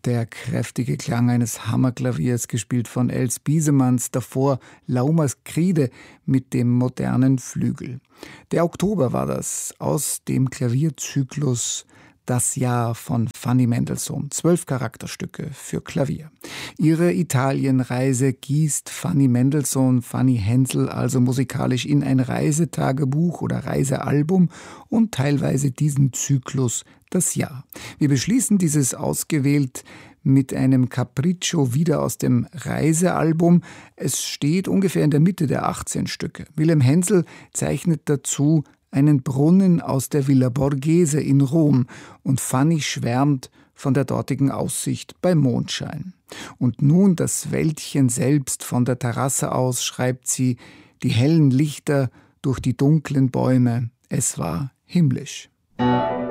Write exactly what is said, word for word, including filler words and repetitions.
Der kräftige Klang eines Hammerklaviers, gespielt von Els Biesemanns, davor Laumers Kriede mit dem modernen Flügel. Der Oktober war das, aus dem Klavierzyklus Das Jahr von Fanny Mendelssohn. Zwölf Charakterstücke für Klavier. Ihre Italienreise gießt Fanny Mendelssohn, Fanny Hensel also musikalisch in ein Reisetagebuch oder Reisealbum und teilweise diesen Zyklus Das Jahr. Wir beschließen dieses ausgewählt mit einem Capriccio wieder aus dem Reisealbum. Es steht ungefähr in der Mitte der achtzehn Stücke. Wilhelm Hensel zeichnet dazu einen Brunnen aus der Villa Borghese in Rom und Fanny schwärmt von der dortigen Aussicht bei Mondschein. Und nun das Wäldchen selbst von der Terrasse aus, schreibt sie, die hellen Lichter durch die dunklen Bäume, es war himmlisch.